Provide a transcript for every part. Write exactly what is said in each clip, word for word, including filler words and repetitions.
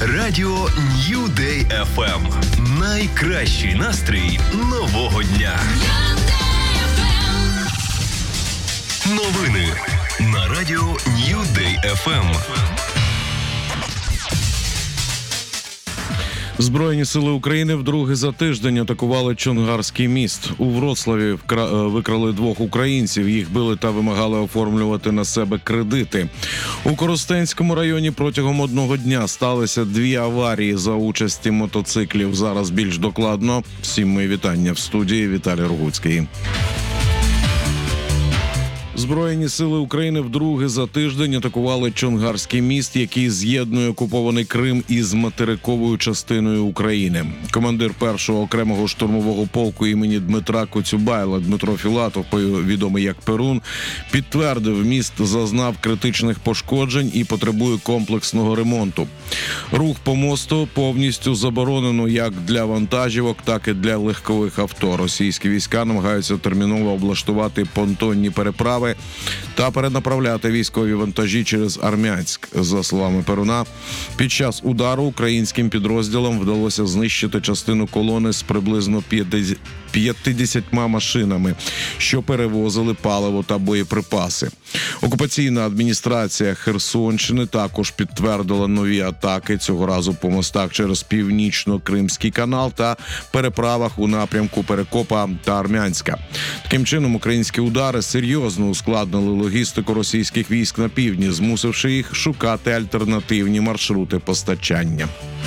Радіо New Day еф ем. Найкращий настрій нового дня. Новини на Радіо New Day еф ем. Збройні сили України вдруге за тиждень атакували Чонгарський міст. У Вроцлаві вкра... викрали двох українців. Їх били та вимагали оформлювати на себе кредити. У Коростенському районі протягом одного дня сталися дві аварії за участі мотоциклів. Зараз більш докладно. Всім мої вітання в студії. Віталій Рогуцький. Збройні сили України вдруге за тиждень атакували Чонгарський міст, який з'єднує окупований Крим із материковою частиною України. Командир першого окремого штурмового полку імені Дмитра Коцюбайла Дмитро Філатов, відомий як Перун, підтвердив, міст зазнав критичних пошкоджень і потребує комплексного ремонту. Рух по мосту повністю заборонено як для вантажівок, так і для легкових авто. Російські війська намагаються терміново облаштувати понтонні переправи та перенаправляти військові вантажі через Армянськ. За словами Перуна, під час удару українським підрозділам вдалося знищити частину колони з приблизно п'ятдесятьма машинами, що перевозили паливо та боєприпаси. Окупаційна адміністрація Херсонщини також підтвердила нові атаки, цього разу по мостах через Північно-Кримський канал та переправах у напрямку Перекопа та Армянська. Таким чином, українські удари серйозно ускладнили логістику російських військ на півдні, змусивши їх шукати альтернативні маршрути постачання.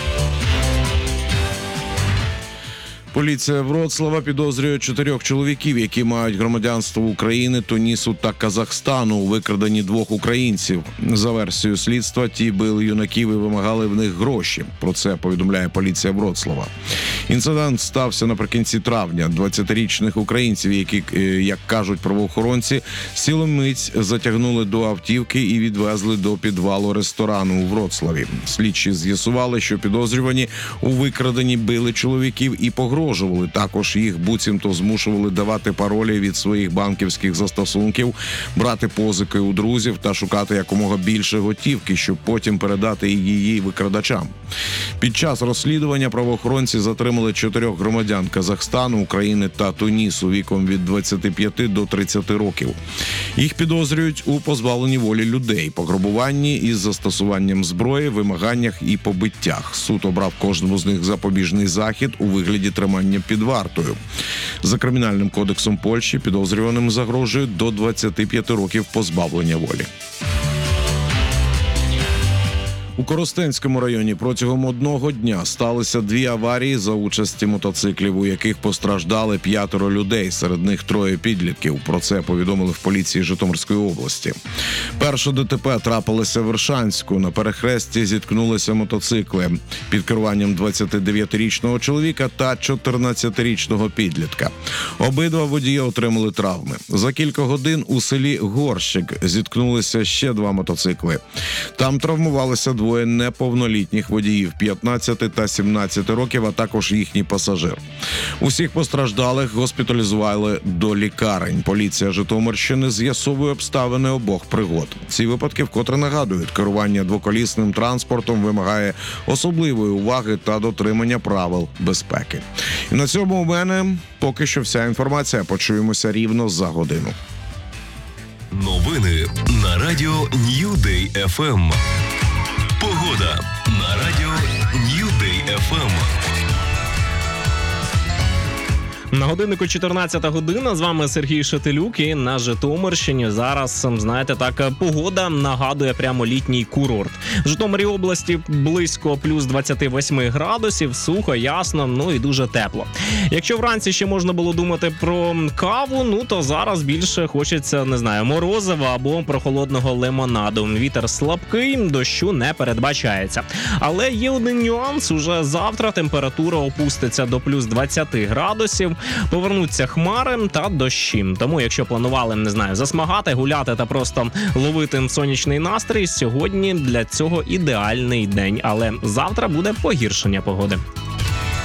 Поліція Вроцлава підозрює чотирьох чоловіків, які мають громадянство України, Тунісу та Казахстану у викраденні двох українців. За версією слідства, ті били юнаків і вимагали в них гроші. Про це повідомляє поліція Вроцлава. Інцидент стався наприкінці травня. двадцятирічних українців, які, як кажуть правоохоронці, силомиць затягнули до автівки і відвезли до підвалу ресторану у Вроцлаві. Слідчі з'ясували, що підозрювані у викраденні били чоловіків і погрожували. Також їх буцімто змушували давати паролі від своїх банківських застосунків, брати позики у друзів та шукати якомога більше готівки, щоб потім передати її викрадачам. Під час розслідування правоохоронці затримали чотирьох громадян Казахстану, України та Тунісу віком від двадцяти п'яти до тридцяти років. Їх підозрюють у позбавленні волі людей, пограбуванні із застосуванням зброї, вимаганнях і побиттях. Суд обрав кожному з них запобіжний захід у вигляді тримання під вартою. За кримінальним кодексом Польщі підозрюваним загрожує до двадцяти п'яти років позбавлення волі. У Коростенському районі протягом одного дня сталися дві аварії за участі мотоциклів, у яких постраждали п'ятеро людей, серед них троє підлітків. Про це повідомили в поліції Житомирської області. Перше ДТП трапилося в Вершанську. На перехресті зіткнулися мотоцикли під керуванням двадцятидев'ятирічного чоловіка та чотирнадцятирічного підлітка. Обидва водії отримали травми. За кілька годин у селі Горщик зіткнулися ще два мотоцикли. Там травмувалися двоє неповнолітніх водіїв п'ятнадцяти та сімнадцяти років, а також їхній пасажир. Усіх постраждалих госпіталізували до лікарень. Поліція Житомирщини з'ясовує обставини обох пригод. Ці випадки вкотре нагадують, керування двоколісним транспортом вимагає особливої уваги та дотримання правил безпеки. І на цьому у мене поки що вся інформація. Почуємося рівно за годину. Новини на Радіо New Day еф ем. Погода на Радіо New Day еф ем. На годиннику чотирнадцята година, з вами Сергій Шетелюк, і на Житомирщині зараз, знаєте, так, погода нагадує прямо літній курорт. В Житомирі області близько плюс двадцяти восьми градусів, сухо, ясно, ну і дуже тепло. Якщо вранці ще можна було думати про каву, ну то зараз більше хочеться, не знаю, морозива або прохолодного лимонаду. Вітер слабкий, дощу не передбачається. Але є один нюанс, уже завтра температура опуститься до плюс двадцяти градусів. Повернуться хмари та дощі. Тому, якщо планували, не знаю, засмагати, гуляти та просто ловити сонячний настрій, сьогодні для цього ідеальний день. Але завтра буде погіршення погоди.